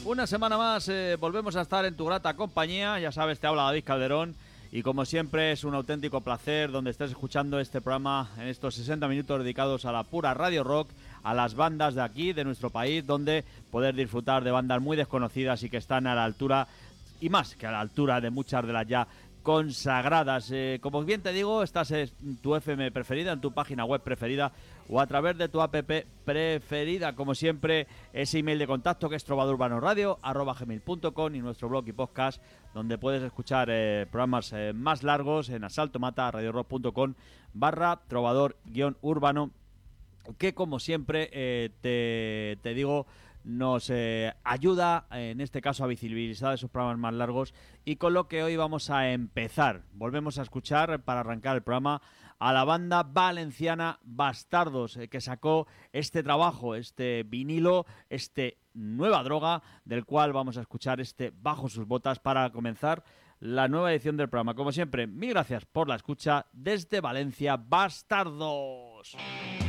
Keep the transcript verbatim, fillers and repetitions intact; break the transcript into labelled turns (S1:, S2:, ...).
S1: Una semana más eh, volvemos a estar en tu grata compañía. Ya sabes, te habla David Calderón. Y como siempre es un auténtico placer donde estés escuchando este programa en estos sesenta minutos dedicados a la pura radio rock, a las bandas de aquí, de nuestro país, donde poder disfrutar de bandas muy desconocidas y que están a la altura, y más que a la altura de muchas de las ya consagradas. Eh, como bien te digo, estás en tu F M preferida, en tu página web preferida o a través de tu app preferida. Como siempre, ese email de contacto que es trovadorurbanoradio arroba gmail punto com y nuestro blog y podcast donde puedes escuchar eh, programas eh, más largos en asaltomata radio rock punto com barra trovador guión urbano, que como siempre eh, te, te digo nos eh, ayuda en este caso a visibilizar esos programas más largos, y con lo que hoy vamos a empezar. Volvemos a escuchar para arrancar el programa a la banda valenciana Bastardos, eh, que sacó este trabajo, este vinilo, este Nueva Droga, del cual vamos a escuchar este Bajo sus botas para comenzar la nueva edición del programa. Como siempre, mil gracias por la escucha desde Valencia, Bastardos.